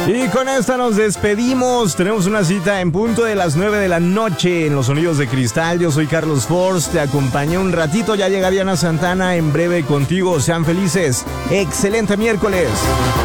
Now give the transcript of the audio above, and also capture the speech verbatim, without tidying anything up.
Y con esta nos despedimos. Tenemos una cita en punto de las nueve de la noche en Los Sonidos de Cristal. Yo soy Carlos Force, te acompañé un ratito. Ya llega Diana Santana en breve contigo. Sean felices. Excelente miércoles.